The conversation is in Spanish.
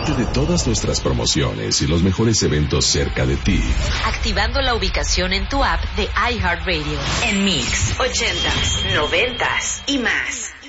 Entérate de todas nuestras promociones y los mejores eventos cerca de ti. Activando la ubicación en tu app de iHeartRadio. En Mix, 80s, 90s y más.